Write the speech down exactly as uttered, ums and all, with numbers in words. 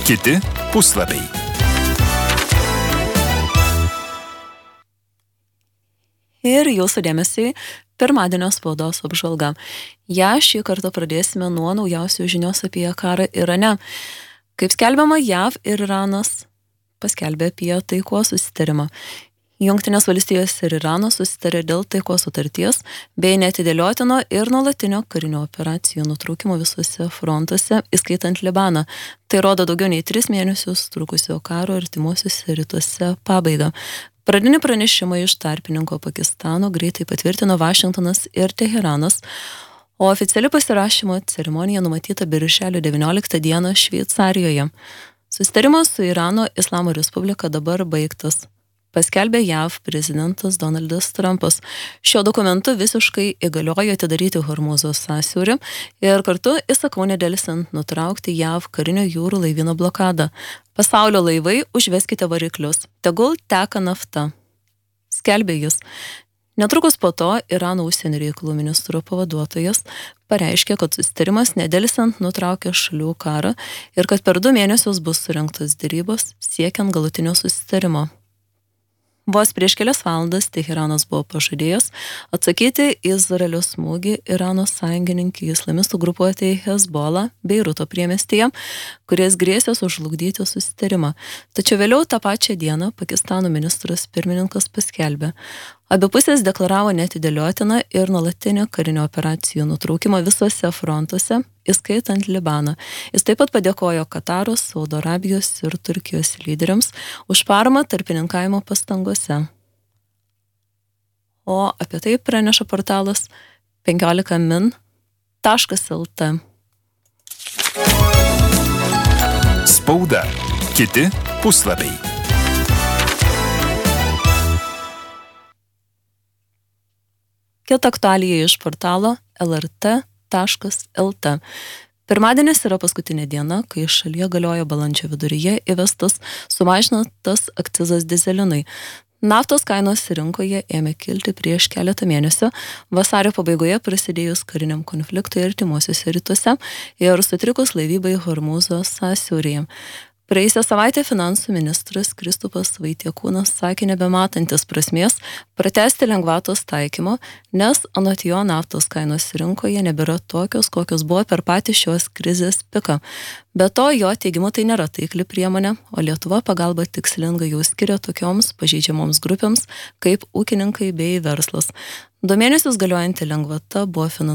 Kiti puslapiai. Ir jūsų dėmesiui pirmadienio spaudos apžvalga. Ja šį kartą pradėsime nuo naujausių žinios apie karą Irane. Kaip skelbiama, J A V ir Iranas paskelbė apie taikos susitarimą. Jungtinės valstijos ir Iranas susitarė dėl taikos sutarties bei neatidėliotino ir nuolatinio karinių operacijų nutraukimo visuose frontuose, įskaitant Libaną. Tai rodo daugiau nei tris mėnesius trukusio karo artimuosiuose rytuose pabaigą. Pradinį pranešimą iš tarpininko Pakistano greitai patvirtino Vašingtonas ir Teheranas, o oficiali pasirašymo ceremonija numatyta birželio devynioliktą dieną Šveicarijoje. Susitarimas su Irano Islamo Respublika dabar baigtas, paskelbė J A V prezidentas Donaldas Trumpas. Šio dokumentu visiškai įgaliojo atidaryti Hormūzo sąsiaurį ir kartu įsakau nedelsant nutraukti J A V karinio jūrų laivyno blokadą. Pasaulio laivai, užveskite variklius, tegul teka nafta, skelbė jis. Netrukus po to Irano užsienio reikalų ministro pavaduotojas pareiškė, kad susitarimas nedelsant nutraukė šalių karą ir kad per du mėnesius bus surengtos derybos siekiant galutinio susitarimo. Vos prieš kelias valandas Teheranas buvo pažadėjęs atsakyti Izraelio smūgį Irano sąjungininkai islamistų grupuotei Hezbollah Beiruto priemiestyje, kuris grėsė sužlugdyti susitarimą. Tačiau vėliau tą pačią dieną Pakistano ministras pirmininkas paskelbė. Abi pusės deklaravo neatidėliotiną ir nuolatinę karinio operacijų nutraukimą visuose frontuose, įskaitant Libaną. Jis taip pat padėkojo Kataro, Saudo Arabijos ir Turkijos lyderiams už paramą tarpininkavimo pastangose. O apie tai praneša portalas penkiolika min taškas el t. Spauda. Kiti puslapiai. Kita aktualija iš portalo el er t taškas el t. Pirmadienis yra paskutinė diena, kai šalyje galioja balandžio viduryje įvestas sumažintas akcizas dyzelinui. Naftos kainos rinkoje ėmė kilti prieš keletą mėnesių, vasario pabaigoje prasidėjus kariniam konfliktui artimuosiuose rytuose ir sutrikus laivybai Hormūzo sąsiauryje. Praėjusią savaitę finansų ministras Kristupas Vaitiekūnas sakė nebematantis prasmės pratęsti lengvatos taikymo, nes anot jo naftos kainos rinkoje nebėra tokios, kokios buvo per patį šios krizės piką. Be to, jo teigimu tai nėra taikli priemonė, o Lietuva pagalba tikslingai jau skiria tokioms pažeidžiamoms grupėms kaip ūkininkai bei verslas. Du mėnesius galiojanti lengvata buvo finansuojama